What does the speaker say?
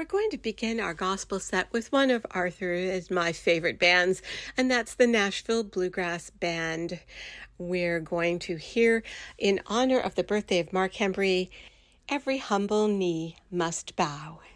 We're going to begin our gospel set with one of Arthur's my favorite bands, and that's the Nashville Bluegrass Band. We're going to hear, in honor of the birthday of Mark Hembry, Every Humble Knee Must Bow.